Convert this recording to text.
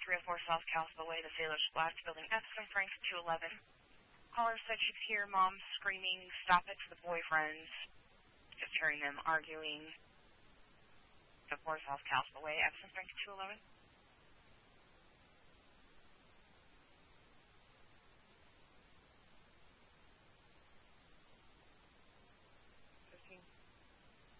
304 South Castle Way, the Sailor's Flat, Building F, and Frank 211. Caller said she'd hear Mom screaming, "Stop it," to the boyfriends. Just hearing them arguing. 304 South Castle Way, F, and Frank 211.